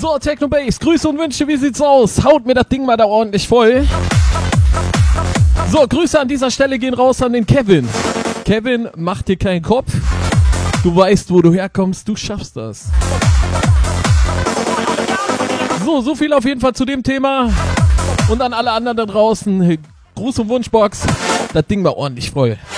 So, Techno Bass, Grüße und Wünsche, wie sieht's aus? Haut mir das Ding mal da ordentlich voll. So, Grüße an dieser Stelle gehen raus an den Kevin. Kevin, mach dir keinen Kopf. Du weißt, wo du herkommst, du schaffst das. So viel auf jeden Fall zu dem Thema. Und an alle anderen da draußen, Gruß und Wunschbox, das Ding war ordentlich voll.